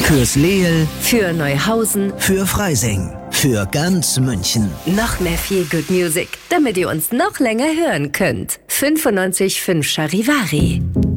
Fürs Leel, für Neuhausen, für Freising, für ganz München. noch mehr viel Good Music, damit ihr uns noch länger hören könnt. 95.5 Charivari.